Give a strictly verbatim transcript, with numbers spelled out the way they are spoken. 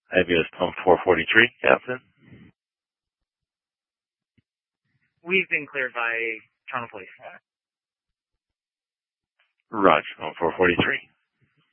I have you as pump four forty-three, Captain. We've been cleared by Toronto Police. Roger, pump four forty-three.